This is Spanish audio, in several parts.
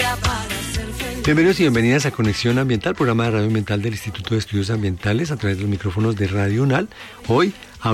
Bienvenidos y bienvenidas a Conexión Ambiental, programa de radio ambiental del Instituto de Estudios Ambientales a través de los micrófonos de Radio UNAL. Hoy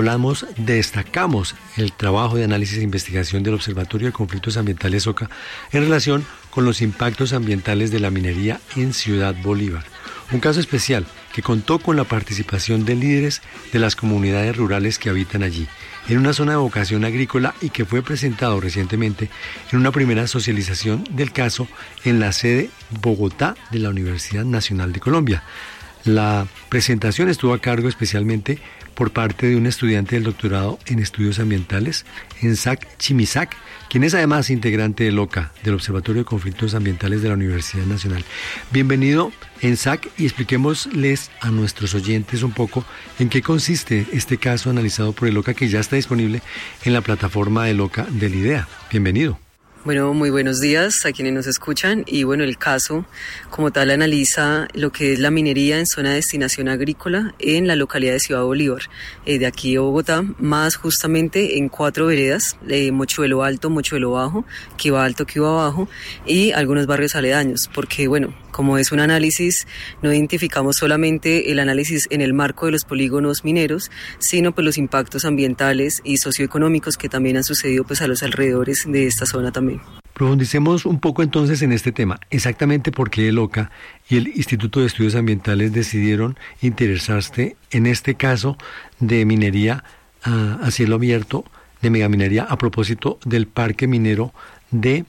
destacamos el trabajo de análisis e investigación del Observatorio de Conflictos Ambientales OCA en relación con los impactos ambientales de la minería en Ciudad Bolívar. Un caso especial que contó con la participación de líderes de las comunidades rurales que habitan allí, en una zona de vocación agrícola, y que fue presentado recientemente en una primera socialización del caso en la sede Bogotá de la Universidad Nacional de Colombia. La presentación estuvo a cargo especialmente por parte de un estudiante del doctorado en estudios ambientales, Ensak Chimisak, quien es además integrante del OCA, del Observatorio de Conflictos Ambientales de la Universidad Nacional. Bienvenido, Ensak, y expliquémosles a nuestros oyentes un poco en qué consiste este caso analizado por el OCA, que ya está disponible en la plataforma del OCA del IDEA. Bienvenido. Bueno, muy buenos días a quienes nos escuchan. Y bueno, el caso como tal analiza lo que es la minería en zona de destinación agrícola en la localidad de Ciudad Bolívar, de aquí de Bogotá, más justamente en 4 veredas, Mochuelo Alto, Mochuelo Bajo, Quiva Alto, Quiva Bajo, y algunos barrios aledaños, porque bueno, como es un análisis, no identificamos solamente el análisis en el marco de los polígonos mineros, sino pues los impactos ambientales y socioeconómicos que también han sucedido pues a los alrededores de esta zona también. Profundicemos un poco entonces en este tema, exactamente por qué el OCA y el Instituto de Estudios Ambientales decidieron interesarse en este caso de minería a cielo abierto, de megaminería, a propósito del parque minero de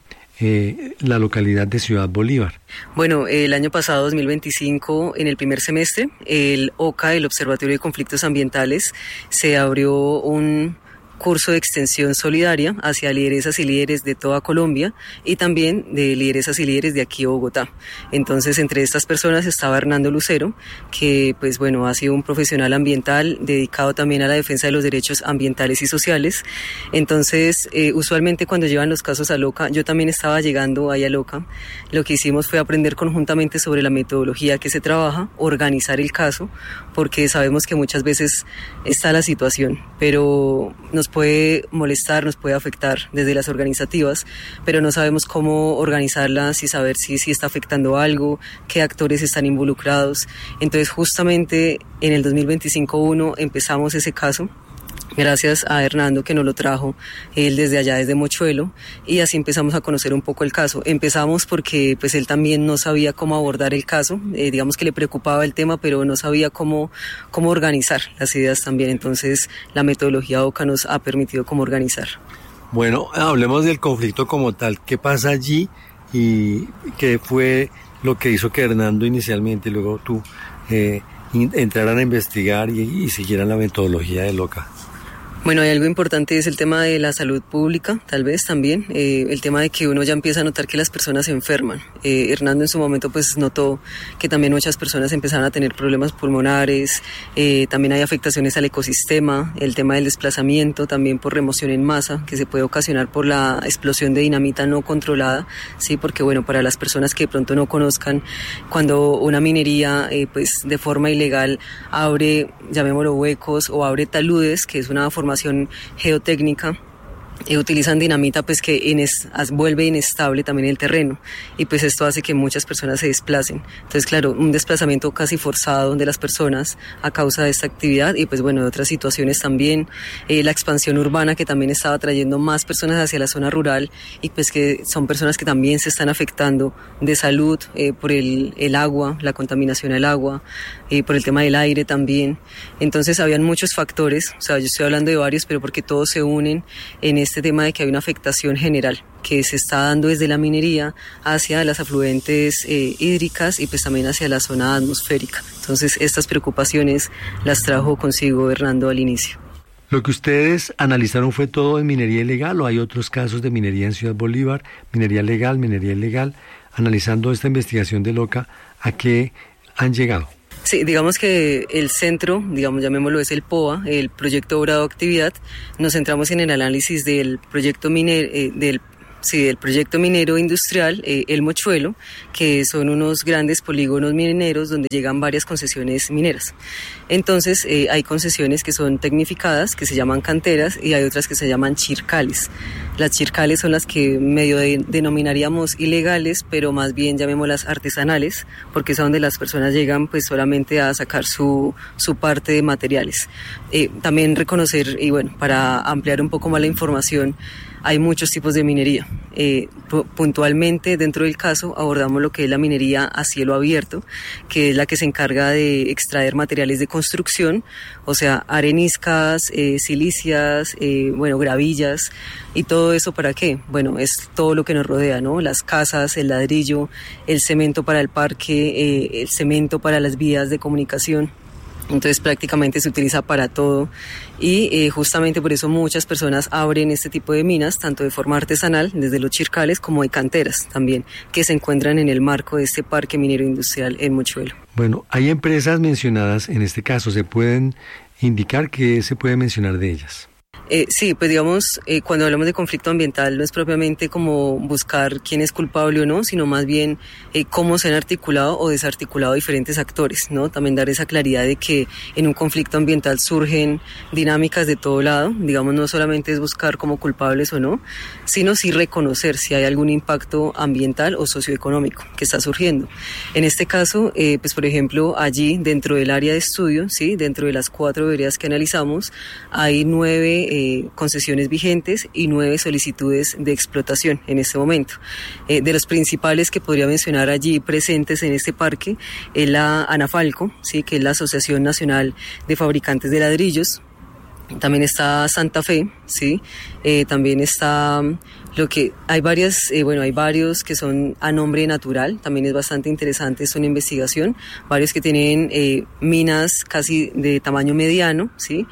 la localidad de Ciudad Bolívar. Bueno, el año pasado, 2025, en el primer semestre, el OCA, el Observatorio de Conflictos Ambientales, se abrió un curso de extensión solidaria hacia lideresas y líderes de toda Colombia y también de lideresas y líderes de aquí de Bogotá. Entonces, entre estas personas estaba Hernando Lucero, que pues bueno, ha sido un profesional ambiental dedicado también a la defensa de los derechos ambientales y sociales. Entonces, usualmente cuando llevan los casos a OCA, yo también estaba llegando ahí a OCA. Lo que hicimos fue aprender conjuntamente sobre la metodología que se trabaja, organizar el caso, porque sabemos que muchas veces está la situación, pero nos puede molestar, nos puede afectar desde las organizativas, pero no sabemos cómo organizarlas y saber si está afectando algo, qué actores están involucrados. Entonces, justamente en el 2025-1 empezamos ese caso, gracias a Hernando que nos lo trajo él desde allá, desde Mochuelo, y así empezamos a conocer un poco el caso. Empezamos porque pues él también no sabía cómo abordar el caso, digamos que le preocupaba el tema, pero no sabía cómo organizar las ideas también. Entonces la metodología OCA nos ha permitido cómo organizar. Bueno, hablemos del conflicto como tal. ¿Qué pasa allí y qué fue lo que hizo que Hernando inicialmente y luego tú entraran a investigar y siguieran la metodología del OCA? Bueno, hay algo importante, es el tema de la salud pública, tal vez también, el tema de que uno ya empieza a notar que las personas se enferman. Hernando en su momento pues notó que también muchas personas empezaron a tener problemas pulmonares, también hay afectaciones al ecosistema, el tema del desplazamiento también por remoción en masa, que se puede ocasionar por la explosión de dinamita no controlada, sí, porque bueno, para las personas que de pronto no conozcan, cuando una minería pues de forma ilegal abre, llamémoslo huecos, o abre taludes, que es una formación geotécnica, utilizan dinamita pues que vuelve inestable también el terreno, y pues esto hace que muchas personas se desplacen. Entonces claro, un desplazamiento casi forzado de las personas a causa de esta actividad, y pues bueno, de otras situaciones también, la expansión urbana que también estaba trayendo más personas hacia la zona rural, y pues que son personas que también se están afectando de salud, por el agua, la contaminación al agua, por el tema del aire también. Entonces habían muchos factores, o sea, yo estoy hablando de varios, pero porque todos se unen en este tema de que hay una afectación general que se está dando desde la minería hacia las afluentes hídricas y pues también hacia la zona atmosférica. Entonces estas preocupaciones las trajo consigo Hernando al inicio. ¿Lo que ustedes analizaron fue todo en minería ilegal o hay otros casos de minería en Ciudad Bolívar, minería legal, minería ilegal? Analizando esta investigación del OCA, ¿a qué han llegado? Sí, digamos que el centro, llamémoslo, es el POA, el Proyecto Obrado Actividad. Nos centramos en el análisis del proyecto minero, sí, del proyecto minero industrial El Mochuelo, que son unos grandes polígonos mineros donde llegan varias concesiones mineras. Entonces hay concesiones que son tecnificadas, que se llaman canteras, y hay otras que se llaman chircales. Las chircales son las que medio denominaríamos ilegales, pero más bien llamémoslas artesanales, porque es a donde las personas llegan pues solamente a sacar su parte de materiales. También reconocer, y bueno, para ampliar un poco más la información, hay muchos tipos de minería. Puntualmente, dentro del caso, abordamos lo que es la minería a cielo abierto, que es la que se encarga de extraer materiales de construcción, o sea, areniscas, silicias, gravillas, y todo eso ¿para qué? Bueno, es todo lo que nos rodea, ¿no? Las casas, el ladrillo, el cemento para el parque, el cemento para las vías de comunicación. Entonces prácticamente se utiliza para todo y justamente por eso muchas personas abren este tipo de minas, tanto de forma artesanal, desde los chircales, como de canteras también, que se encuentran en el marco de este parque minero industrial El Mochuelo. Bueno, hay empresas mencionadas en este caso, ¿se pueden indicar qué se puede mencionar de ellas? Sí, pues digamos, cuando hablamos de conflicto ambiental no es propiamente como buscar quién es culpable o no, sino más bien cómo se han articulado o desarticulado diferentes actores, ¿no? También dar esa claridad de que en un conflicto ambiental surgen dinámicas de todo lado, digamos, no solamente es buscar como culpables o no, sino sí reconocer si hay algún impacto ambiental o socioeconómico que está surgiendo. En este caso, pues por ejemplo, allí dentro del área de estudio, ¿sí? Dentro de las 4 veredas que analizamos, hay 9 concesiones vigentes y 9 solicitudes de explotación en este momento. De los principales que podría mencionar allí presentes en este parque es la ANAFALCO, ¿sí? Que es la Asociación Nacional de Fabricantes de Ladrillos. También está Santa Fe, ¿sí? También está hay varios que son a nombre natural, también es bastante interesante, es una investigación, varios que tienen minas casi de tamaño mediano, ¿sí?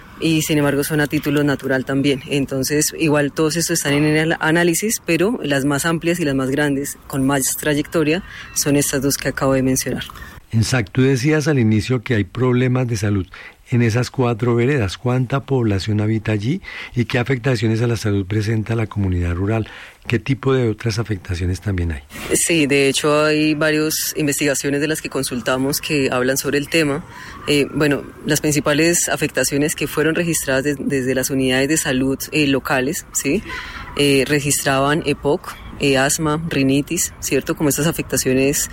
Y sin embargo son a título natural también. Entonces, igual todos estos están en el análisis, pero las más amplias y las más grandes, con más trayectoria, son estas 2 que acabo de mencionar. Exacto, tú decías al inicio que hay problemas de salud en esas 4 veredas. ¿Cuánta población habita allí y qué afectaciones a la salud presenta la comunidad rural? ¿Qué tipo de otras afectaciones también hay? Sí, de hecho hay varias investigaciones de las que consultamos que hablan sobre el tema. Las principales afectaciones que fueron registradas desde las unidades de salud locales, ¿sí? Registraban EPOC, asma, rinitis, ¿cierto? Como estas afectaciones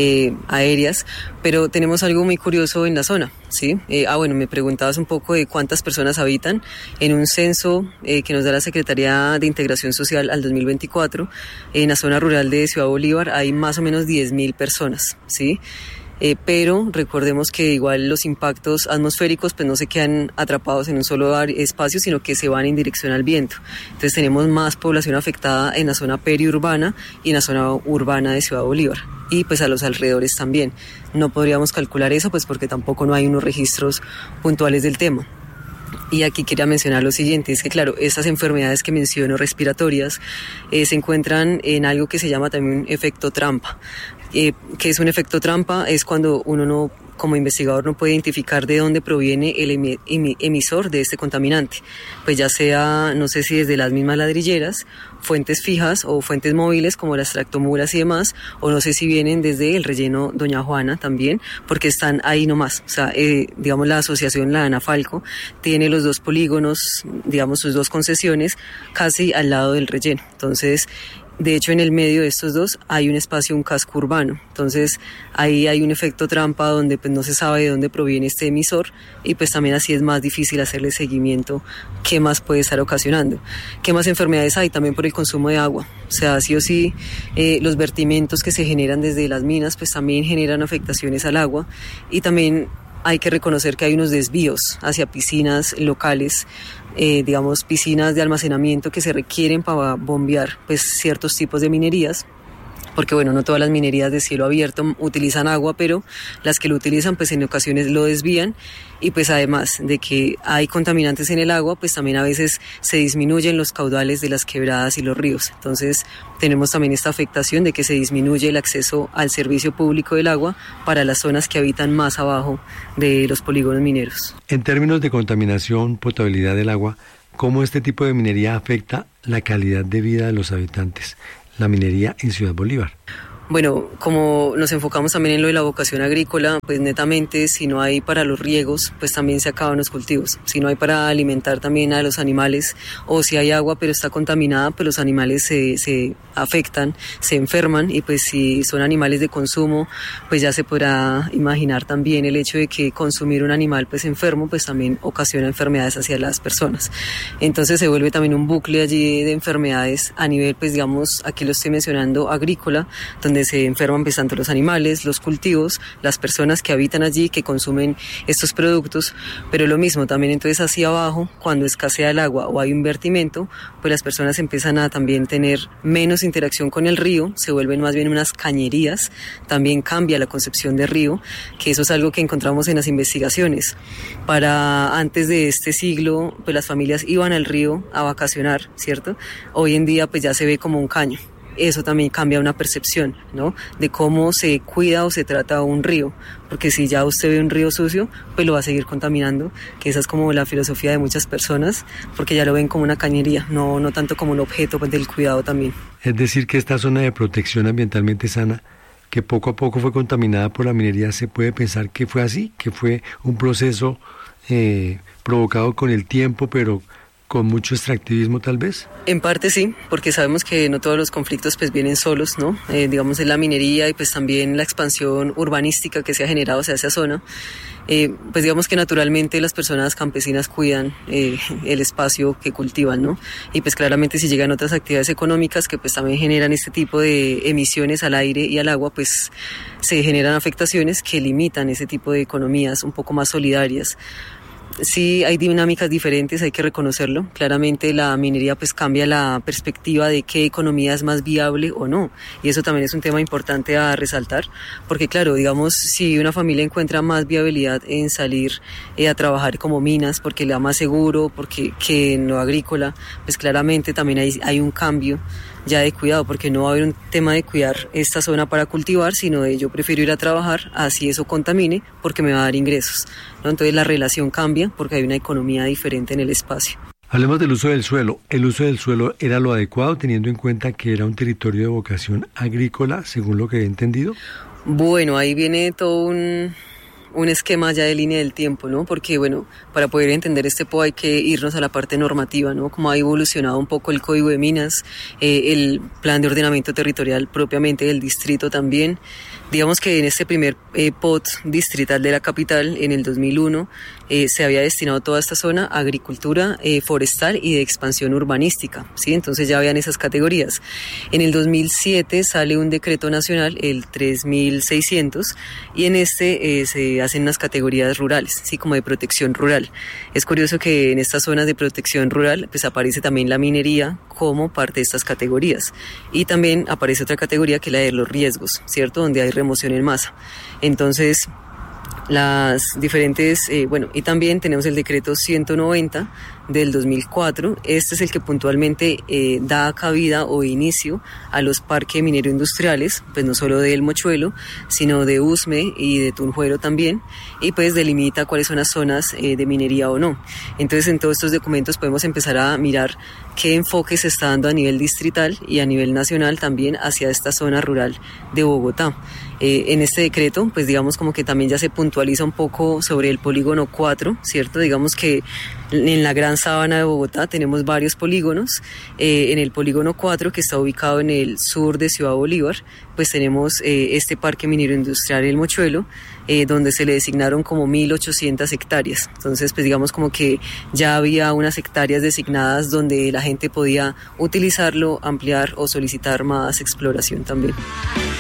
aéreas, pero tenemos algo muy curioso en la zona, ¿sí? Me preguntabas un poco de cuántas personas habitan. En un censo que nos da la Secretaría de Integración Social al 2024, en la zona rural de Ciudad Bolívar hay más o menos 10.000 personas, ¿sí? Pero recordemos que igual los impactos atmosféricos pues no se quedan atrapados en un solo espacio, sino que se van en dirección al viento. Entonces tenemos más población afectada en la zona periurbana y en la zona urbana de Ciudad Bolívar y pues a los alrededores también. No podríamos calcular eso pues porque tampoco no hay unos registros puntuales del tema. Y aquí quería mencionar lo siguiente, es que claro, estas enfermedades que menciono respiratorias se encuentran en algo que se llama también efecto trampa. ¿Qué es un efecto trampa? Es cuando uno como investigador no puede identificar de dónde proviene el emisor de este contaminante, pues ya sea, no sé si desde las mismas ladrilleras, fuentes fijas o fuentes móviles como las tractomulas y demás, o no sé si vienen desde el relleno Doña Juana también, porque están ahí nomás. O sea, digamos la asociación, la ANAFALCO, tiene los 2 polígonos, digamos sus 2 concesiones casi al lado del relleno. Entonces, de hecho, en el medio de estos 2 hay un espacio, un casco urbano. Entonces, ahí hay un efecto trampa donde pues no se sabe de dónde proviene este emisor y pues también así es más difícil hacerle seguimiento qué más puede estar ocasionando. ¿Qué más enfermedades hay? También por el consumo de agua. O sea, sí o sí, los vertimientos que se generan desde las minas pues también generan afectaciones al agua y también hay que reconocer que hay unos desvíos hacia piscinas locales, piscinas de almacenamiento que se requieren para bombear pues ciertos tipos de minerías, porque no todas las minerías de cielo abierto utilizan agua, pero las que lo utilizan pues en ocasiones lo desvían y pues además de que hay contaminantes en el agua, pues también a veces se disminuyen los caudales de las quebradas y los ríos. Entonces tenemos también esta afectación de que se disminuye el acceso al servicio público del agua para las zonas que habitan más abajo de los polígonos mineros. En términos de contaminación, potabilidad del agua, cómo este tipo de minería afecta la calidad de vida de los habitantes, la minería en Ciudad Bolívar. Bueno, como nos enfocamos también en lo de la vocación agrícola, pues netamente si no hay para los riegos, pues también se acaban los cultivos. Si no hay para alimentar también a los animales, o si hay agua pero está contaminada, pues los animales se afectan, se enferman, y pues si son animales de consumo, pues ya se podrá imaginar también el hecho de que consumir un animal pues enfermo, pues también ocasiona enfermedades hacia las personas. Entonces se vuelve también un bucle allí de enfermedades a nivel, pues digamos, aquí lo estoy mencionando, agrícola, donde se enferman pues tanto los animales, los cultivos, las personas que habitan allí, que consumen estos productos, pero lo mismo también entonces hacia abajo, cuando escasea el agua o hay un vertimento, pues las personas empiezan a también tener menos interacción con el río, se vuelven más bien unas cañerías, también cambia la concepción de río, que eso es algo que encontramos en las investigaciones. Para antes de este siglo, pues las familias iban al río a vacacionar, ¿cierto? Hoy en día pues ya se ve como un caño. Eso también cambia una percepción, ¿no? De cómo se cuida o se trata un río, porque si ya usted ve un río sucio, pues lo va a seguir contaminando, que esa es como la filosofía de muchas personas, porque ya lo ven como una cañería, no tanto como un objeto pues, del cuidado también. Es decir, que esta zona de protección ambientalmente sana, que poco a poco fue contaminada por la minería, ¿se puede pensar que fue así? ¿Que fue un proceso provocado con el tiempo, pero con mucho extractivismo tal vez? En parte sí, porque sabemos que no todos los conflictos pues vienen solos, ¿no? Digamos en la minería y pues también la expansión urbanística que se ha generado hacia esa zona. Pues digamos que naturalmente las personas campesinas cuidan el espacio que cultivan, ¿no? Y pues claramente si llegan otras actividades económicas que pues también generan este tipo de emisiones al aire y al agua, pues se generan afectaciones que limitan ese tipo de economías un poco más solidarias. Sí, hay dinámicas diferentes, hay que reconocerlo. Claramente la minería pues cambia la perspectiva de qué economía es más viable o no. Y eso también es un tema importante a resaltar, porque claro, digamos, si una familia encuentra más viabilidad en salir a trabajar como minas, porque le da más seguro, porque que en lo agrícola, pues claramente también hay un cambio ya de cuidado, porque no va a haber un tema de cuidar esta zona para cultivar, sino de yo prefiero ir a trabajar, así eso contamine, porque me va a dar ingresos, ¿no? Entonces la relación cambia porque hay una economía diferente en el espacio. Hablemos del uso del suelo. ¿El uso del suelo era lo adecuado teniendo en cuenta que era un territorio de vocación agrícola, según lo que he entendido? Bueno, ahí viene todo un esquema ya de línea del tiempo, ¿no? Porque, bueno, para poder entender este POA hay que irnos a la parte normativa, ¿no? Cómo ha evolucionado un poco el Código de Minas, el Plan de Ordenamiento Territorial propiamente del distrito también. Digamos que en este primer POT distrital de la capital, en el 2001, se había destinado toda esta zona a agricultura forestal y de expansión urbanística, ¿sí? Entonces ya habían esas categorías. En el 2007 sale un decreto nacional, el 3600, y en este se hacen unas categorías rurales, ¿sí? Como de protección rural. Es curioso que en estas zonas de protección rural pues aparece también la minería como parte de estas categorías. Y también aparece otra categoría que es la de los riesgos, ¿cierto? Donde hay remoción en masa. Entonces, las diferentes, y también tenemos el decreto 190 del 2004, este es el que puntualmente da cabida o inicio a los parques minero industriales, pues no solo del Mochuelo, sino de Usme y de Tunjuelo también, y pues delimita cuáles son las zonas de minería o no. Entonces en todos estos documentos podemos empezar a mirar qué enfoque se está dando a nivel distrital y a nivel nacional también hacia esta zona rural de Bogotá. En este decreto, pues digamos como que también ya se puntualiza un poco sobre el polígono 4, ¿cierto? Digamos que en la Gran Sabana de Bogotá tenemos varios polígonos. En el polígono 4, que está ubicado en el sur de Ciudad Bolívar, pues tenemos este parque minero industrial El Mochuelo, donde se le designaron como 1.800 hectáreas. Entonces, pues digamos como que ya había unas hectáreas designadas donde la gente podía utilizarlo, ampliar o solicitar más exploración también.